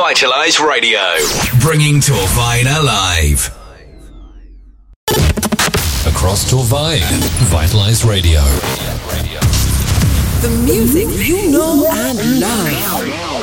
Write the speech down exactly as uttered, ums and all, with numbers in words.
Vitalise Radio, bringing Torvine alive. Across Torvine, Vitalise Radio. The music you know and love.